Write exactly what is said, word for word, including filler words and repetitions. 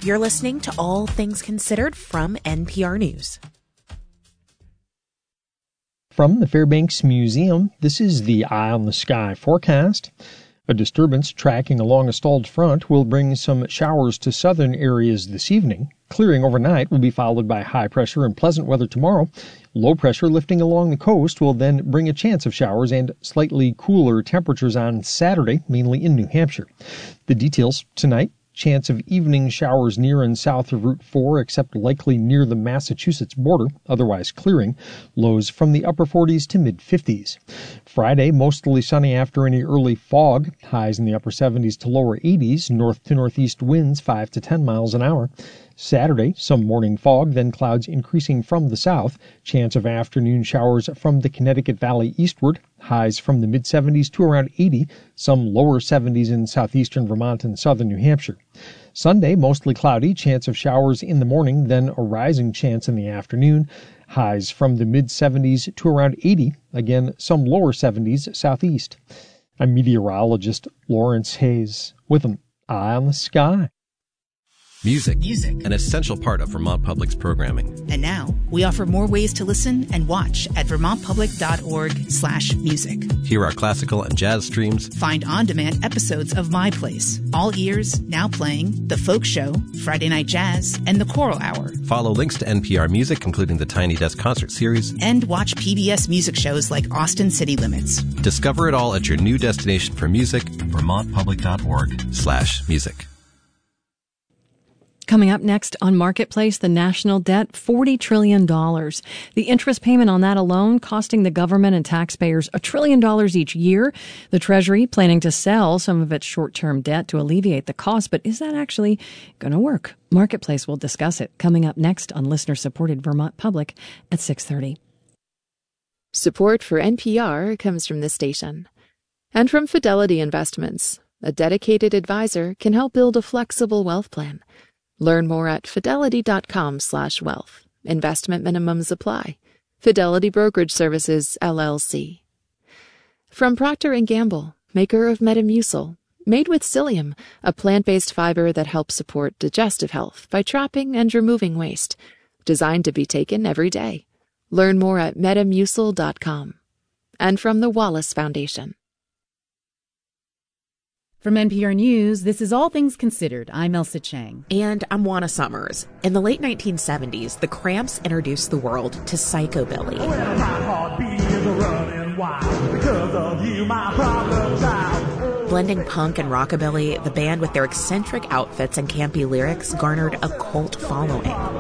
You're listening to All Things Considered from N P R News. From the Fairbanks Museum, this is the Eye on the Sky forecast. A disturbance tracking along a stalled front will bring some showers to southern areas this evening. Clearing overnight will be followed by high pressure and pleasant weather tomorrow. Low pressure lifting along the coast will then bring a chance of showers and slightly cooler temperatures on Saturday, mainly in New Hampshire. The details tonight. Chance of evening showers near and south of Route four, except likely near the Massachusetts border, otherwise clearing. Lows from the upper forties to mid-fifties. Friday, mostly sunny after any early fog. Highs in the upper seventies to lower eighties. North to northeast winds five to ten miles an hour. Saturday, some morning fog, then clouds increasing from the south. Chance of afternoon showers from the Connecticut Valley eastward. Highs from the mid-seventies to around eighty. Some lower seventies in southeastern Vermont and southern New Hampshire. Sunday, mostly cloudy. Chance of showers in the morning, then a rising chance in the afternoon. Highs from the mid-seventies to around eighty. Again, some lower seventies southeast. I'm meteorologist Lawrence Hayes with an Eye on the Sky. Music. Music. An essential part of Vermont Public's programming. And now, we offer more ways to listen and watch at vermontpublic.org slash music. Hear our classical and jazz streams. Find on-demand episodes of My Place, All Ears, Now Playing, The Folk Show, Friday Night Jazz, and The Choral Hour. Follow links to N P R Music, including the Tiny Desk Concert Series. And watch P B S music shows like Austin City Limits. Discover it all at your new destination for music, vermontpublic.org slash music. Coming up next on Marketplace, the national debt, forty trillion dollars. The interest payment on that alone costing the government and taxpayers a trillion dollars each year. The Treasury planning to sell some of its short-term debt to alleviate the cost, but is that actually going to work? Marketplace will discuss it coming up next on listener-supported Vermont Public at six thirty. Support for N P R comes from this station and from Fidelity Investments. A dedicated advisor can help build a flexible wealth plan. Learn more at fidelity.com slash wealth. Investment minimums apply. Fidelity Brokerage Services, L L C. From Procter and Gamble, maker of Metamucil, made with psyllium, a plant-based fiber that helps support digestive health by trapping and removing waste. Designed to be taken every day. Learn more at metamucil dot com. And from the Wallace Foundation. From N P R News, this is All Things Considered. I'm Elsa Chang. And I'm Juana Summers. In the late nineteen seventies, the Cramps introduced the world to Psychobilly. Well, my heartbeat is running wild because of you, my problem child. Blending punk and rockabilly, the band with their eccentric outfits and campy lyrics garnered a cult following.